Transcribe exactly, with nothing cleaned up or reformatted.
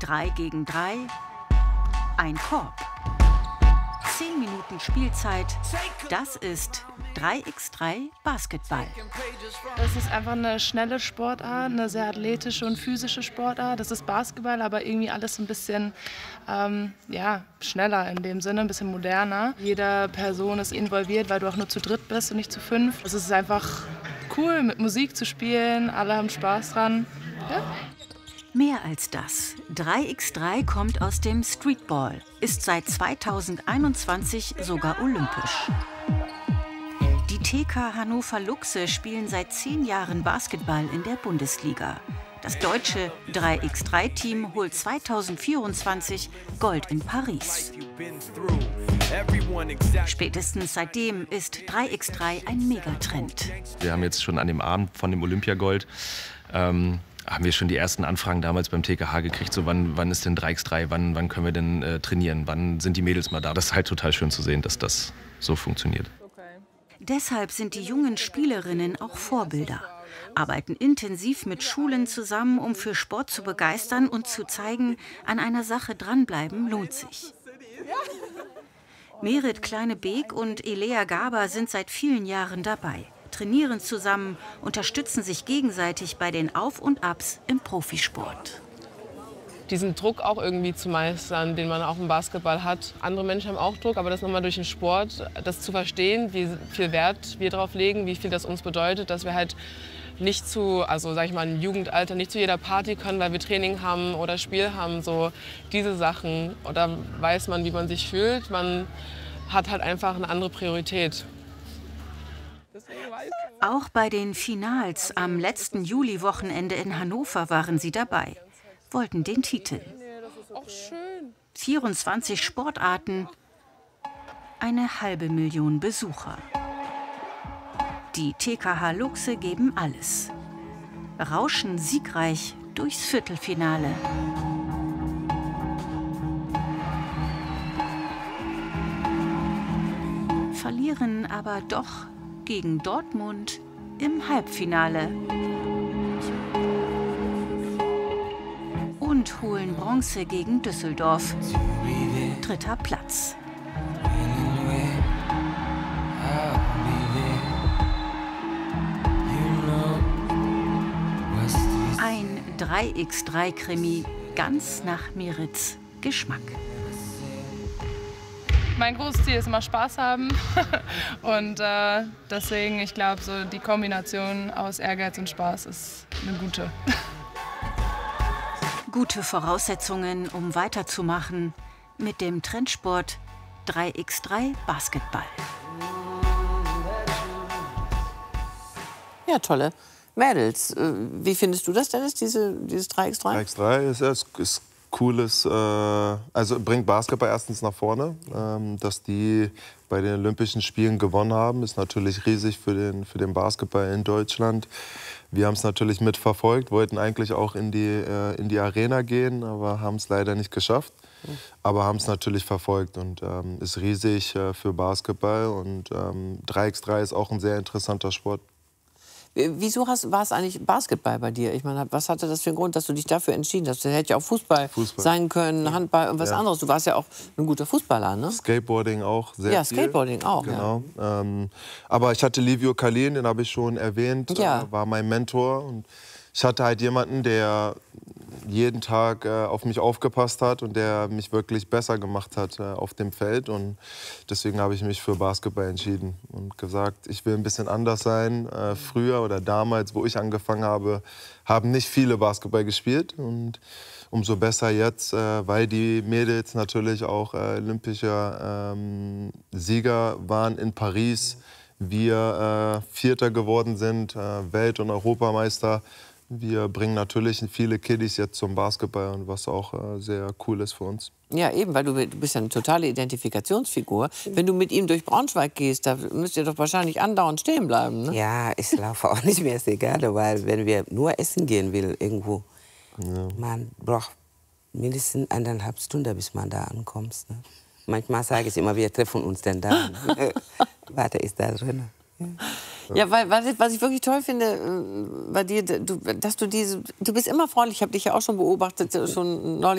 Drei gegen drei, ein Korb. Zehn Minuten Spielzeit, das ist drei gegen drei Basketball. Es ist einfach eine schnelle Sportart, eine sehr athletische und physische Sportart. Das ist Basketball, aber irgendwie alles ein bisschen ähm, ja, schneller in dem Sinne, ein bisschen moderner. Jede Person ist involviert, weil du auch nur zu dritt bist und nicht zu fünf. Es ist einfach cool, mit Musik zu spielen, alle haben Spaß dran. Ja. Mehr als das. drei gegen drei kommt aus dem Streetball, ist seit zweitausendeinundzwanzig sogar olympisch. Die T K Hannover Luchse spielen seit zehn Jahren Basketball in der Bundesliga. Das deutsche drei gegen drei Team holt zweitausendvierundzwanzig Gold in Paris. Spätestens seitdem ist drei gegen drei ein Megatrend. Wir haben jetzt schon an dem Abend von dem Olympiagold ähm, haben wir schon die ersten Anfragen damals beim T K H gekriegt, so wann, wann ist denn drei gegen drei, wann, wann können wir denn äh, trainieren, wann sind die Mädels mal da. Das ist halt total schön zu sehen, dass das so funktioniert. Deshalb sind die jungen Spielerinnen auch Vorbilder, arbeiten intensiv mit Schulen zusammen, um für Sport zu begeistern und zu zeigen, an einer Sache dranbleiben lohnt sich. Merit Kleine-Beek und Elea Gaber sind seit vielen Jahren dabei, trainieren zusammen, unterstützen sich gegenseitig bei den Auf und Abs im Profisport. Diesen Druck auch irgendwie zu meistern, den man auch im Basketball hat. Andere Menschen haben auch Druck, aber das nochmal durch den Sport, das zu verstehen, wie viel Wert wir darauf legen, wie viel das uns bedeutet, dass wir halt nicht zu, also sag ich mal, im Jugendalter nicht zu jeder Party können, weil wir Training haben oder Spiel haben, so diese Sachen. Oder weiß man, wie man sich fühlt, man hat halt einfach eine andere Priorität. Auch bei den Finals am letzten Juli-Wochenende in Hannover waren sie dabei, wollten den Titel. vierundzwanzig Sportarten, eine halbe Million Besucher. Die T K H Luchse geben alles, rauschen siegreich durchs Viertelfinale. Verlieren aber doch gegen Dortmund im Halbfinale. Und holen Bronze gegen Düsseldorf. Dritter Platz. Ein drei gegen drei Krimi ganz nach Merits Geschmack. Mein großes Ziel ist immer Spaß haben und äh, deswegen, ich glaube, so die Kombination aus Ehrgeiz und Spaß ist eine gute. Gute Voraussetzungen, um weiterzumachen mit dem Trendsport drei gegen drei Basketball. Ja, tolle Mädels. Wie findest du das, Dennis, diese, dieses drei gegen drei? drei gegen drei ist, ist, ist cooles, äh, also bringt Basketball erstens nach vorne. Ähm, dass die bei den Olympischen Spielen gewonnen haben, ist natürlich riesig für den, für den Basketball in Deutschland. Wir haben es natürlich mitverfolgt, wollten eigentlich auch in die, äh, in die Arena gehen, aber haben es leider nicht geschafft. Aber haben es natürlich verfolgt und ähm, ist riesig äh, für Basketball. Und ähm, drei gegen drei ist auch ein sehr interessanter Sport. Wieso hast, war es eigentlich Basketball bei dir? Ich meine, was hatte das für einen Grund, dass du dich dafür entschieden hast? Das hätte ja auch Fußball, Fußball. sein können, Handball und was ja. anderes. Du warst ja auch ein guter Fußballer, ne? Skateboarding auch sehr Ja, viel. Skateboarding auch, genau. Ja. Ähm, aber ich hatte Livio Kalin, den habe ich schon erwähnt, ja. äh, war mein Mentor. Und ich hatte halt jemanden, der jeden Tag äh, auf mich aufgepasst hat und der mich wirklich besser gemacht hat äh, auf dem Feld. Und deswegen habe ich mich für Basketball entschieden und gesagt, ich will ein bisschen anders sein. Äh, früher oder damals, wo ich angefangen habe, haben nicht viele Basketball gespielt. Und umso besser jetzt, äh, weil die Mädels natürlich auch äh, olympische ähm, Sieger waren in Paris. Wir äh, Vierter geworden sind, äh, Welt- und Europameister. Wir bringen natürlich viele Kiddies jetzt zum Basketball, und was auch äh, sehr cool ist für uns. Ja, eben, weil du, du bist ja eine totale Identifikationsfigur. Wenn du mit ihm durch Braunschweig gehst, da müsst ihr doch wahrscheinlich andauernd stehen bleiben, ne? Ja, ich laufe auch nicht mehr, ist egal, weil wenn wir nur essen gehen will irgendwo, ja. man braucht mindestens eineinhalb Stunden, bis man da ankommt. Ne? Manchmal sage ich immer, wir treffen uns denn da. Warte, ist da drin. Ja. Ja, weil, weil, was ich wirklich toll finde bei dir, du, dass du diese, du bist immer freundlich. Ich habe dich ja auch schon beobachtet, schon neulich.